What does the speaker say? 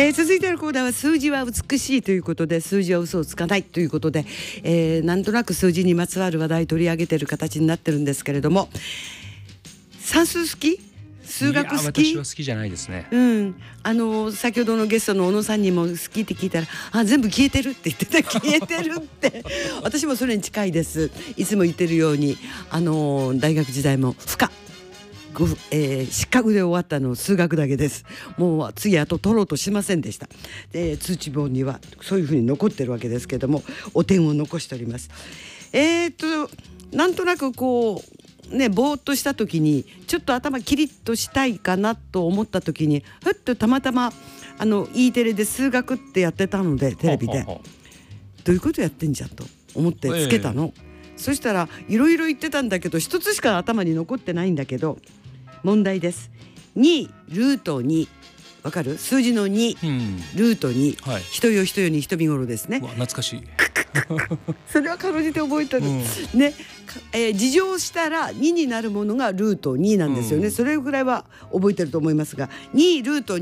続いてのコーナーは数字は美しいということで、数字は嘘をつかないということで、なんとなく数字にまつわる話題取り上げている形になってるんですけれども、算数好き？数学好き？ 私は好きじゃないですね。 先ほどのゲストの小野さんにも好きって聞いたら、全部消えてるって言ってた。消えてるって私もそれに近いです。いつも言ってるように大学時代も失格で終わったの数学だけです。もう次あと取ろうとしませんでした。通知簿にはそういうふうに残ってるわけですけども、お点を残しております。なんとなくこうね、ぼーっとした時にちょっと頭キリッとしたいかなと思った時に、ふっとたまたまE テレで数学ってやってたので、テレビでどういうことやってんじゃんと思ってつけたの。そしたらいろいろ言ってたんだけど、一つしか頭に残ってないんだけど、問題です。2ルート2、わかる？数字の2、ルート2、人よ人よに人見頃ですね。 懐かしいそれはかろうじて覚えてる、ね。事乗したら2になるものがルート2なんですよね。それぐらいは覚えてると思いますが、2ルート2